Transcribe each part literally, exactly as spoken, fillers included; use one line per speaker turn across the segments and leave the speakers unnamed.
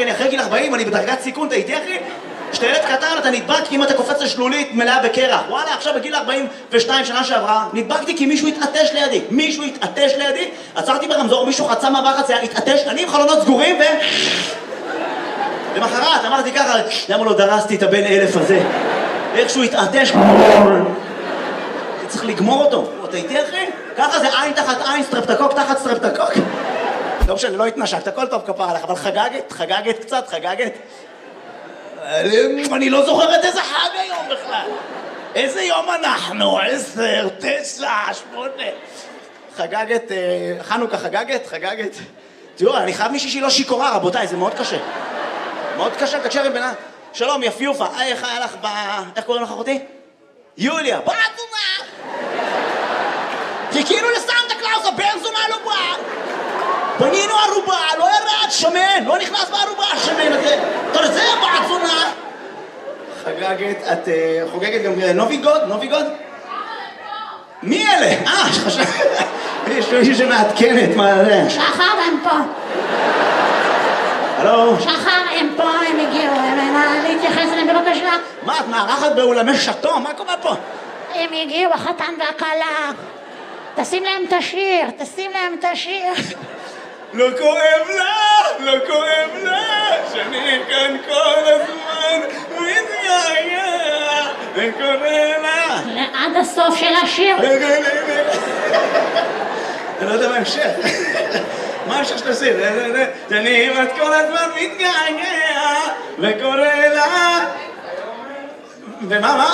כי אני אחרי גיל ארבעים, אני בדרגת סיכון, אתה איתי אחי? כשאתה ילד קטן אתה נדבק אם אתה קופץ לשלולית מלאה בקרח. וואלה, עכשיו בגיל ארבעים ושתיים שנה שעברה, נדבקתי כי מישהו התעטש לידי. מישהו התעטש לידי, עצרתי ברמזור, מישהו חצה מעבר חצייה, התעטש, אני עם חלונות סגורים ו... למחרת אמרתי ככה, למה לא דרסתי את הבן אלף הזה? איכשהו התעטש, צריך לגמור אותו. אתה איתי אחי? ככה זה עין תחת עין, סטרפטקוק תחת סטרפטקוק. לא משנה, לא התנשקת, הכל טוב כפר עליך, אבל חגגת, חגגת קצת, חגגת. אני לא זוכרת איזה חג היום בכלל. איזה יום אנחנו? עשר, תשע, שמונה. חגגת, חנוכה חגגת, חגגת. תראו, אני חייב מישהי שהיא לא שיכורה, רבותיי, זה מאוד קשה. מאוד קשה, תקשר עם בינה. שלום, יפיופה, איך היה לך ב... איך קוראים לך אחותי? יוליה. בוא תזונה! חיכינו לסנטה קלאוס, הבן זונה לא בא! בנינו ערובה, לא ירד, שמן, לא נכנס בערובה, השמן הזה. תרזה, בא תזונה! חגגת, את חוגגת גם נוביגוד? נוביגוד? מי אלה? אה, חשב... יש מישהו שמעדכנת, מה זה?
שחר, הם פה.
הלו?
שחר, הם פה, הם הגיעו, הם להתייחס אליהם בבקשה.
מה, את מארחת באולמי שטו? מה קורה פה?
הם הגיעו, החתן והכלה. תשים להם את השיר, תשים להם את השיר.
לא כואב לה, לא כואב לה, שאני כאן כל הזמן מתגעגע, וקורא לה.
עד הסוף של השיר.
אני לא יודע מה המשך. מה המשך שתעשי? שאני כמעט כל הזמן מתגעגע, וקורא לה. ומה, מה?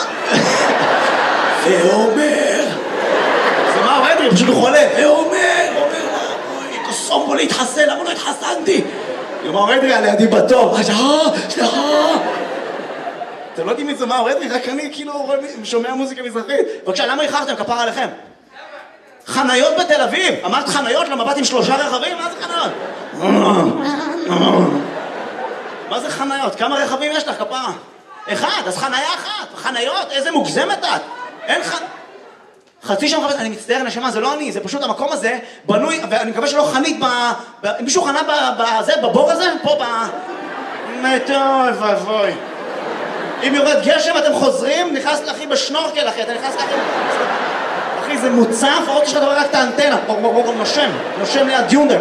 ואומר. זה מה הרדרי? פשוט הוא חולה. ואומר, אומר לה. קוסום בו להתחסן, למה לא התחסנתי? יאמר רדרי על ידי בתור, סליחה, סליחה. אתם לא יודעים מי זה מה רדרי, רק אני כאילו שומע מוזיקה מזרחית. בבקשה, למה איחרתם? כפר עליכם. חניות בתל אביב. אמרת חניות למבט עם שלושה רכבים? מה זה חניות? מה זה חניות? כמה רכבים יש לך, כפרה? אחד, אז חניה אחת. חניות, איזה מוגזמת את. אין ח... חצי שם חפש, אני מצטער נשמה, זה לא אני, זה פשוט המקום הזה בנוי, ואני מקווה שלא חנית ב... ב... מישהו חנה בזה, בבור הזה? פה ב... טוב, אבוי. אם יורד גשם אתם חוזרים, נכנס לאחי בשנורקל אחי, אתה נכנס לאחי... אחי, זה מוצף, עוד יש לך דבר רק את האנטנה, נושם, נושם ליד יונדר.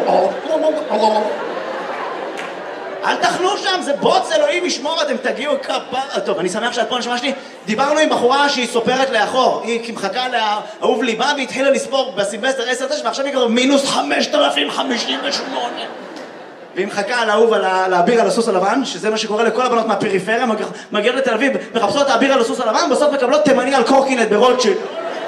אל תחנו שם, זה בוץ, אלוהים ישמור, אתם תגיעו כפה... טוב, אני שמח שאת פה נשמע שלי. דיברנו עם בחורה שהיא סופרת לאחור. היא מחכה לאהוב ליבה והתחילה לספור בסמסטר עשר תשע, ועכשיו היא כבר מינוס חמשת אלפים חמישים ושמונה. והיא מחכה לאהוב על האביר על הסוס הלבן, שזה מה שקורה לכל הבנות מהפריפריה, מגיעות לתל אביב, מחפשות את האביר על הסוס הלבן, בסוף מקבלות תימני על קורקינט ברוטשילד.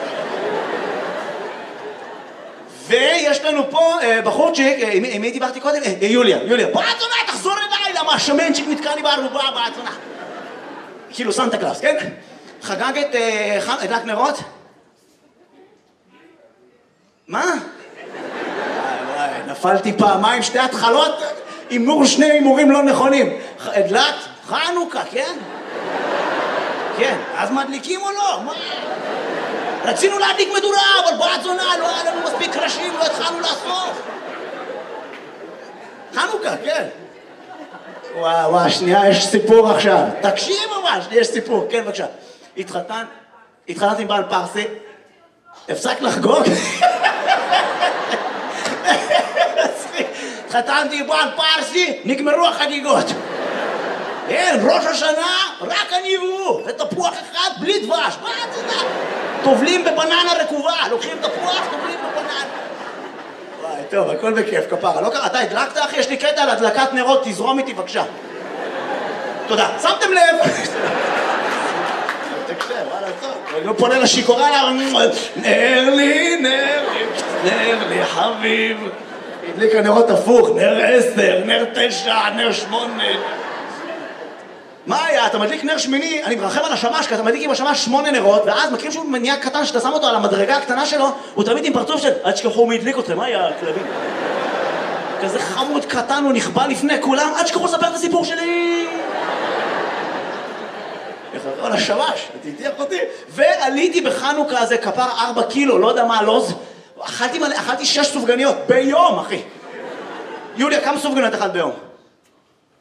ויש לנו פה בחורצ'יק, עם מי דיברתי קודם? יוליה, יוליה. בוא אתונה, תחזור אליי, למה השמנצ'יק נתקע לי בערובה, בוא אתונה. כאילו סנטה קלאוס, כן? חגגת, הדלק נרות? מה? וואי וואי, נפלתי פעמיים, שתי התחלות, הימור שני הימורים לא נכונים. הדלק, חנוכה, כן? כן, אז מדליקים או לא? מה? רצינו להדליק מדורה, אבל בת זונה, לא היה לנו מספיק קרשים, לא התחלנו לאסוף. חנוכה, כן. וואו, וואו, שנייה, יש סיפור עכשיו. תקשיב ממש, יש סיפור, כן, בבקשה. התחתן, התחתנת עם בעל פרסי, הפסק לחגוג. התחתנתי עם בעל פרסי, נגמרו החגיגות. אין, ראש השנה, רק אני והוא, ותפוח אחד בלי דבש, מה אתה יודע? טובלים בבננה רקובה, לוקחים תפוח, טובלים בבננה. וואי, טוב, הכל בכיף, כפרה, לא קרה, אתה הדלקת אחי, יש לי קטע על הדלקת נרות, תזרום איתי בבקשה. תודה, שמתם לב? תקשב, וואלה, טוב, אני לא פונה לשיקורה, נר לי, נר לי, נר לי חביב. הדליק הנרות הפוך, נר עשר, נר תשע, נר שמונה. מה היה? אתה מדליק נר שמיני, אני מרחם על השמש, כי אתה מדליק עם השמש שמונה נרות, ואז מכירים שהוא מניע קטן שאתה שם אותו על המדרגה הקטנה שלו, הוא תמיד עם פרצוף של עד שכחו מי הדליק אתכם, מה היה הכלבים? כזה חמוד קטן, הוא נכבה לפני כולם, עד שכחו לספר את הסיפור שלי! יחד על השמש, תתיח אותי, ועליתי בחנוכה הזה כפר ארבע קילו, לא יודע מה הלוז, אכלתי, אכלתי שש סופגניות ביום, אחי. יוליה, כמה סופגניות אכלת ביום?